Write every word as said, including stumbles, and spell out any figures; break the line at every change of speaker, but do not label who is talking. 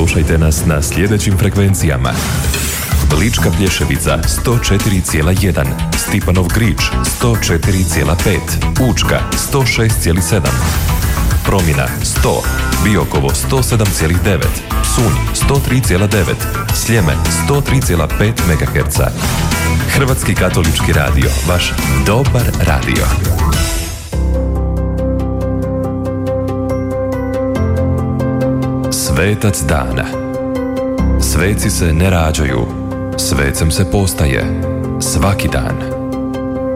Slušajte nas na sljedećim frekvencijama: Lička Plješevica sto četiri zarez jedan, Stipanov Grič sto četiri zarez pet, Učka sto šest zarez sedam, Promina sto, Biokovo sto sedam zarez devet, Psunj sto tri zarez devet, Sljeme sto tri zarez pet megaherca. Hrvatski katolički radio, vaš dobar radio. Svetac dana. Sveci se ne rađaju, svecem se postaje svaki dan.